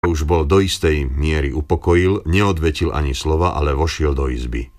už bol do istej miery upokojil, neodvetil ani slova, ale vošiel do izby.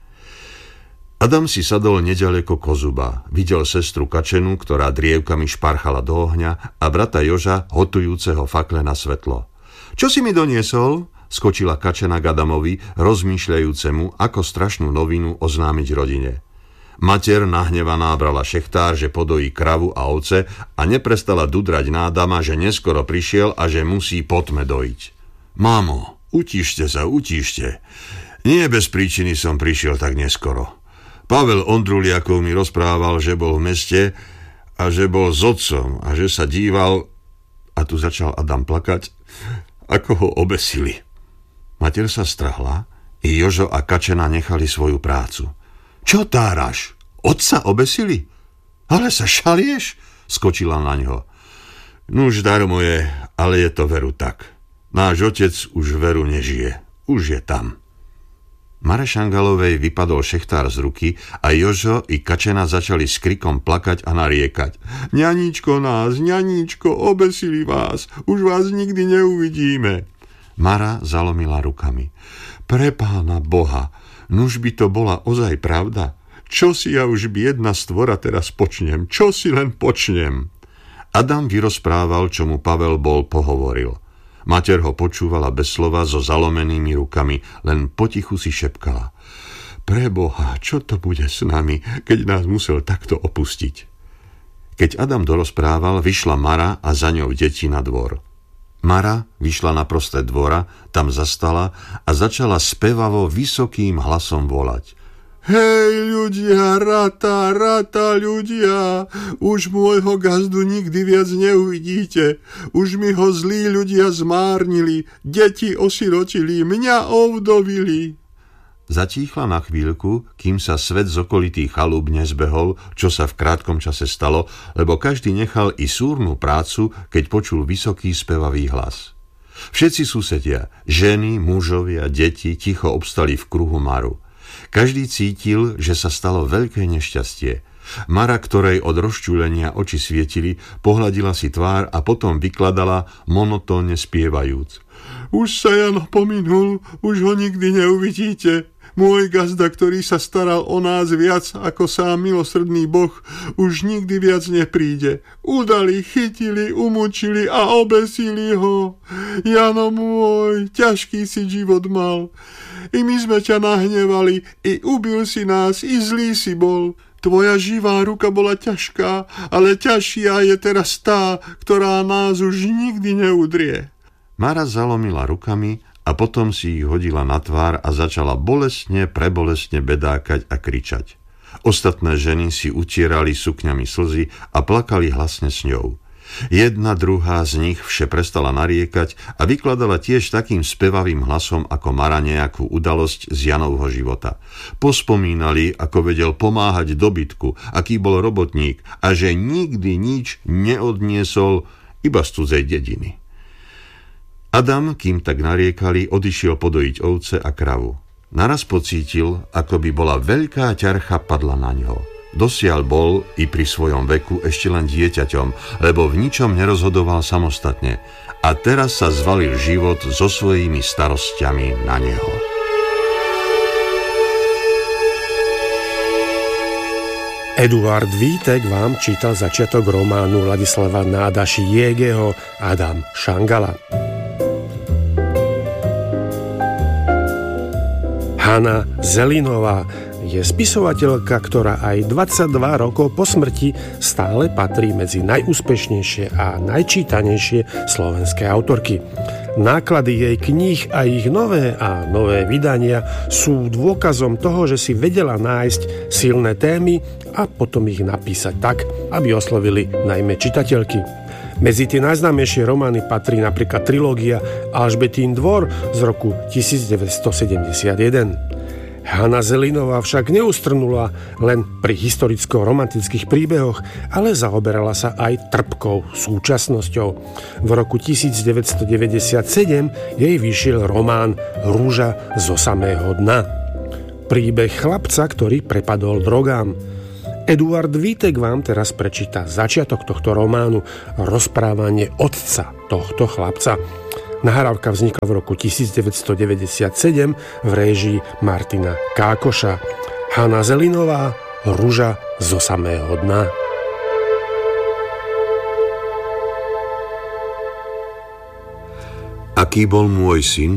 Adam si sadol nedaleko kozuba. Videl sestru Kačenu, ktorá drievkami šparchala do ohňa, a brata Joža, hotujúceho fakle na svetlo. Čo si mi doniesol? Skočila Kačena k Adamovi, rozmýšľajúcemu, ako strašnú novinu oznámiť rodine. Mater nahnevaná brala šechtár, že podojí kravu a ovce, a neprestala dudrať na Adama, že neskoro prišiel a že musí potme dojiť. Mámo, utíšte sa, utíšte. Nie bez príčiny som prišiel tak neskoro. Pavel Ondruliakov mi rozprával, že bol v meste a že bol s otcom a že sa díval, a tu začal Adam plakať, ako ho obesili. Mater sa strahla, i Jožo a Kačena nechali svoju prácu. Čo táraš? Otca obesili? Ale sa šalieš? Skočila na ňo. Nuž darmo je, ale je to veru tak. Náš otec už veru nežije. Už je tam. Mare Šangalovej vypadol šechtár z ruky a Jožo i Kačena začali s krikom plakať a nariekať. Ňaníčko nás, ňaníčko, obesili vás. Už vás nikdy neuvidíme. Mara zalomila rukami. Pre Pána Boha, nuž by to bola ozaj pravda. Čo si ja už biedna stvora teraz počnem? Čo si len počnem? Adam vyrozprával, čo mu Pavel bol pohovoril. Mater ho počúvala bez slova so zalomenými rukami, len potichu si šepkala. Preboha, čo to bude s nami, keď nás musel takto opustiť? Keď Adam dorozprával, vyšla Mara a za ňou deti na dvor. Mara vyšla na prostred dvora, tam zastala a začala spevavo vysokým hlasom volať. Hej, ľudia, rata, ľudia, už môjho gazdu nikdy viac neuvidíte. Už mi ho zlí ľudia zmárnili, deti osirotili, mňa ovdovili. Zatíchla na chvíľku, kým sa svet z okolitých chalúb nezbehol, čo sa v krátkom čase stalo, lebo každý nechal i súrnu prácu, keď počul vysoký spevavý hlas. Všetci susedia, ženy, mužovia, deti ticho obstali v kruhu Maru. Každý cítil, že sa stalo veľké nešťastie. Mara, ktorej od rozčúlenia oči svietili, pohľadila si tvár a potom vykladala, monotónne spievajúc. Už sa Jano pominul, už ho nikdy neuvidíte. Môj gazda, ktorý sa staral o nás viac ako sám milosrdný Boh, už nikdy viac nepríde. Udali, chytili, umučili a obesili ho. Jano môj, ťažký si život mal. I my sme ťa nahnevali, i ubil si nás, i zlý si bol. Tvoja živá ruka bola ťažká, ale ťažšia je teraz tá, ktorá nás už nikdy neudrie. Mara zalomila rukami a potom si ich hodila na tvár a začala prebolestne bedákať a kričať. Ostatné ženy si utierali sukňami slzy a plakali hlasne s ňou. Jedna druhá z nich vše prestala nariekať a vykladala tiež takým spevavým hlasom ako Mara nejakú udalosť z Janovho života. Pospomínali, ako vedel pomáhať dobytku, aký bol robotník a že nikdy nič neodniesol iba z cudzej dediny. Adam, kým tak nariekali, odišiel podojiť ovce a kravu. Naraz pocítil, ako by bola veľká ťarcha padla na ňo. Dosiaľ bol i pri svojom veku ešte len dieťaťom, lebo v ničom nerozhodoval samostatne. A teraz sa zvalil život so svojimi starosťami na neho. Eduard Vítek vám čítal začiatok románu Ladislava Nádaši Jégeho Adam Šangala. Hana Zelinová je spisovateľka, ktorá aj 22 rokov po smrti stále patrí medzi najúspešnejšie a najčítanejšie slovenské autorky. Náklady jej kníh a ich nové vydania sú dôkazom toho, že si vedela nájsť silné témy a potom ich napísať tak, aby oslovili najmä čitateľky. Medzi tie najznámejšie romány patrí napríklad trilógia Alžbetín dvor z roku 1971. Hana Zelinová však neustrnula len pri historicko-romantických príbehoch, ale zaoberala sa aj trpkou súčasnosťou. V roku 1997 jej vyšiel román Rúža zo samého dna. Príbeh chlapca, ktorý prepadol drogám. Eduard Vítek vám teraz prečíta začiatok tohto románu, rozprávanie otca tohto chlapca. Nahrávka vznikla v roku 1997 v réžii Martina Kákoša. Hanna Zelinová, Ruža zo samého dna. Aký bol môj syn?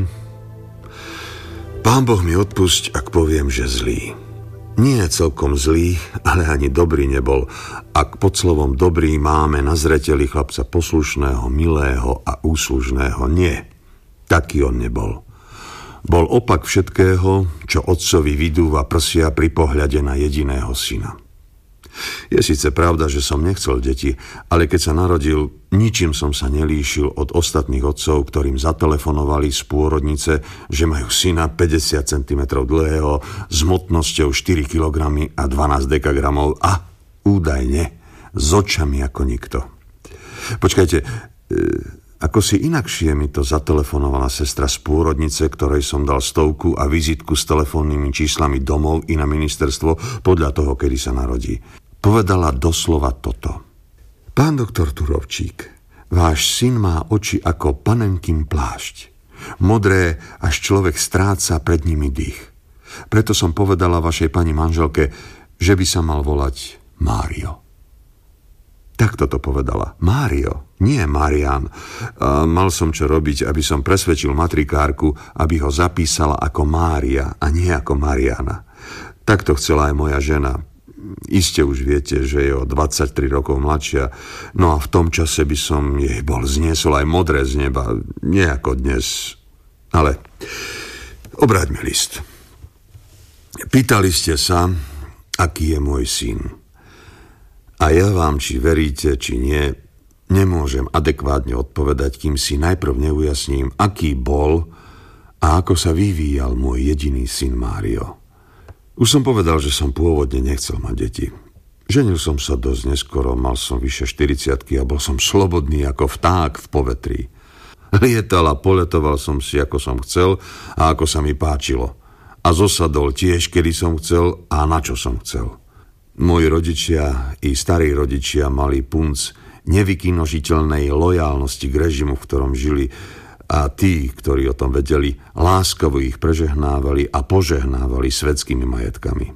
Pán Boh mi odpusť, ak poviem, že zlý. Nie celkom zlý, ale ani dobrý nebol. Ak pod slovom dobrý máme na zreteli chlapca poslušného, milého a úslužného, nie. Taký on nebol. Bol opak všetkého, čo otcovi vydúva prsia pri pohľade na jediného syna. Je síce pravda, že som nechcel deti, ale keď sa narodil, ničím som sa nelíšil od ostatných otcov, ktorým zatelefonovali z pôrodnice, že majú syna 50 cm dlhého s hmotnosťou 4 kg a 12 dekagramov a údajne s očami ako nikto. Počkajte, ako si inakšie mi to zatelefonovala sestra z pôrodnice, ktorej som dal 100 a vizitku s telefónnymi číslami domov i na ministerstvo podľa toho, kedy sa narodí. Povedala doslova toto. Pán doktor Turovčík, váš syn má oči ako panenkin plášť. Modré, až človek stráca pred nimi dých. Preto som povedala vašej pani manželke, že by sa mal volať Mário. Takto to povedala. Mário, nie Marián. Mal som čo robiť, aby som presvedčil matrikárku, aby ho zapísala ako Mária a nie ako Mariána. Takto chcela aj moja žena. Iste už viete, že je o 23 rokov mladšia, no a v tom čase by som jej bol zniesol aj modré z neba, nie ako dnes. Ale obráťme list. Pýtali ste sa, aký je môj syn. A ja vám, či veríte, či nie, nemôžem adekvátne odpovedať, kým si najprv neujasním, aký bol a ako sa vyvíjal môj jediný syn Mário. Už som povedal, že som pôvodne nechcel mať deti. Ženil som sa dosť neskoro, mal som vyše 40-ky a bol som slobodný ako vták v povetrí. Lietal a poletoval som si, ako som chcel a ako sa mi páčilo. A zosadol tiež, kedy som chcel a na čo som chcel. Moji rodičia i starí rodičia mali punc nevykinožiteľnej lojálnosti k režimu, v ktorom žili, a tí, ktorí o tom vedeli, láskavo ich prežehnávali a požehnávali svetskými majetkami.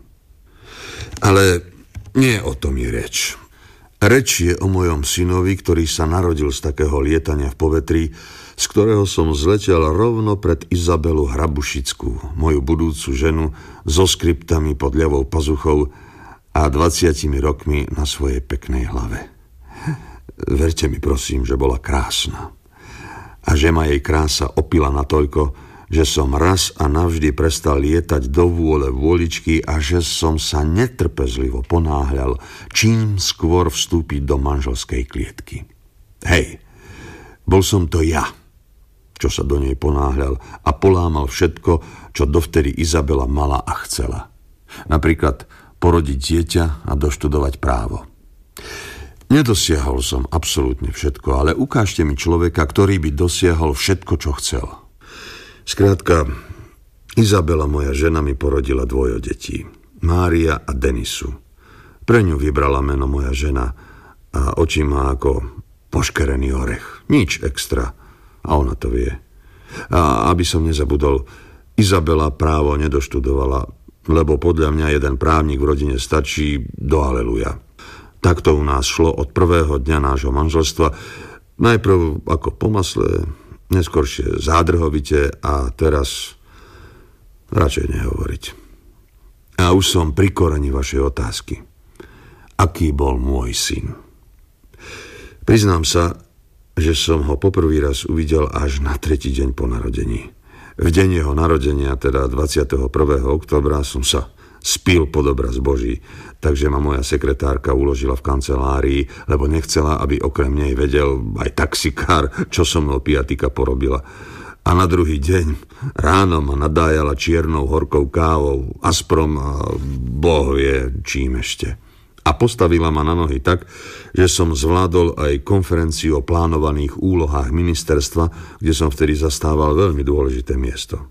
Ale nie o tom je reč. Reč je o mojom synovi, ktorý sa narodil z takého lietania v povetrí, z ktorého som zletel rovno pred Izabelu Hrabušickú, moju budúcu ženu, so skriptami pod ľavou pazuchou a 20 rokmi na svojej peknej hlave. Verte mi prosím, že bola krásna. A že ma jej krása opila natoľko, že som raz a navždy prestal lietať do vôle vôličky a že som sa netrpezlivo ponáhľal, čím skôr vstúpiť do manželskej klietky. Hej, bol som to ja, čo sa do nej ponáhľal a polámal všetko, čo dovtedy Izabela mala a chcela. Napríklad porodiť dieťa a doštudovať právo. Nedosiahol som absolútne všetko, ale ukážte mi človeka, ktorý by dosiahol všetko, čo chcel. Skrátka, Izabela, moja žena, mi porodila 2 detí. Mária a Denisu. Pre ňu vybrala meno moja žena a oči má ako poškerený orech. Nič extra. A ona to vie. A aby som nezabudol, Izabela právo nedoštudovala, lebo podľa mňa jeden právnik v rodine stačí do aleluja. Takto u nás šlo od prvého dňa nášho manželstva. Najprv ako po masle, neskôršie zádrhovite a teraz radšej nehovoriť. A už som pri koreni vašej otázky. Aký bol môj syn? Priznám sa, že som ho poprvý raz uvidel až na 3. deň po narodení. V deň jeho narodenia, teda 21. októbra, som sa spil pod obraz Boží, takže ma moja sekretárka uložila v kancelárii, lebo nechcela, aby okrem nej vedel aj taxikár, čo so mnou piatika porobila. A na druhý deň ráno ma nadájala čiernou horkou kávou, asprom a Boh vie čím ešte. A postavila ma na nohy tak, že som zvládol aj konferenciu o plánovaných úlohách ministerstva, kde som vtedy zastával veľmi dôležité miesto.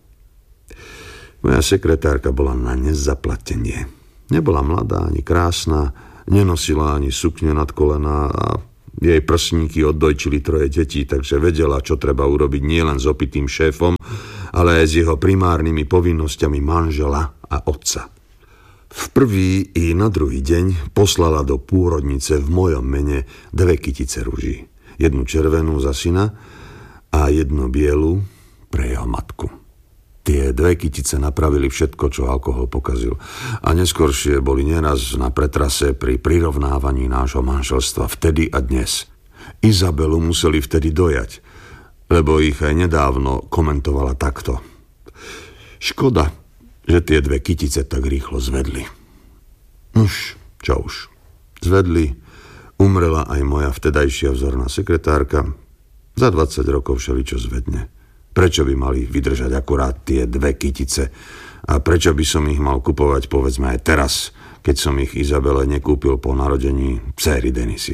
Moja sekretárka bola na nezaplatenie. Nebola mladá ani krásna, nenosila ani sukňu nad kolená a Jej prsníky oddojčili 3 detí, takže vedela, čo treba urobiť nielen s opitým šéfom, ale aj s jeho primárnymi povinnosťami manžela a otca. V prvý i na druhý deň poslala do pôrodnice v mojom mene 2 kytice ruží. 1 červenú za syna a 1 bielu pre jeho matku. Tie 2 kytice napravili všetko, čo alkohol pokazil. A neskoršie boli nieraz na pretrase pri prirovnávaní nášho manželstva vtedy a dnes. Izabelu museli vtedy dojať, lebo ich aj nedávno komentovala takto. Škoda, že tie 2 kytice tak rýchlo zvedli. Nuž, čo už. Zvedli, umrela aj moja vtedajšia vzorná sekretárka. Za 20 rokov všeličo zvedne. Prečo by mali vydržať akurát tie 2 kytice? A prečo by som ich mal kupovať, povedzme aj teraz, keď som ich Izabele nekúpil po narodení dcéry Denisy?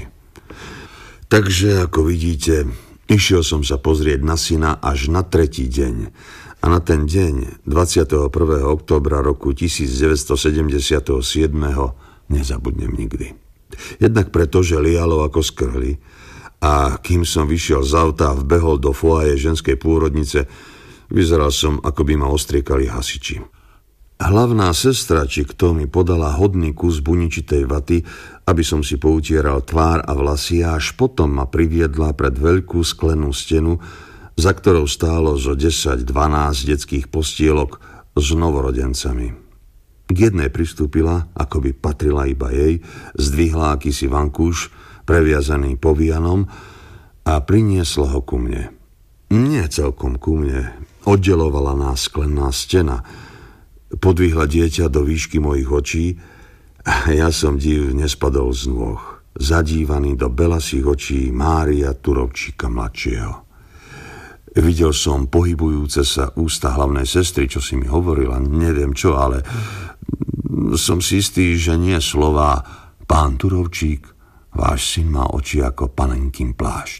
Takže, ako vidíte, išiel som sa pozrieť na syna až na 3. deň. A na ten deň, 21. októbra roku 1977, nezabudnem nikdy. Jednak preto, že lialo ako z krhly, a kým som vyšiel z auta a vbehol do foaje ženskej pôrodnice, vyzeral som, ako by ma ostriekali hasiči. Hlavná sestra, či kto, mi podala hodný kus buničitej vaty, aby som si poutieral tvár a vlasy, a až potom ma priviedla pred veľkú sklenú stenu, za ktorou stálo zo 10-12 detských postielok s novorodencami. K jednej pristúpila, ako by patrila iba jej, zdvihla akýsi vankúš, previazaný povianom, a priniesla ho ku mne. Nie celkom ku mne, oddelovala nás sklená stena. Podvihla dieťa do výšky mojich očí a ja som divne spadol z nôh, zadívaný do belasých očí Mária Turovčíka mladšieho. Videl som pohybujúce sa ústa hlavnej sestry, čo si mi hovorila, neviem čo, ale som si istý, že nie slová pán Turovčík, váš syn má oči ako panenkin plášť.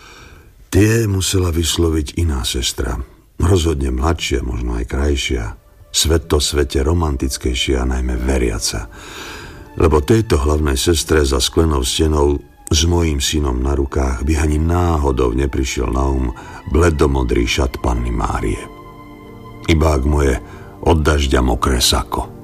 Tie musela vysloviť iná sestra, rozhodne mladšia, možno aj krajšia, svete romantickejšia a najmä veriaca. Lebo tejto hlavnej sestre za sklenou stenou s mojím synom na rukách by ani náhodou neprišiel na bledomodrý šat panny Márie. Iba ak moje od dažďa mokré sako.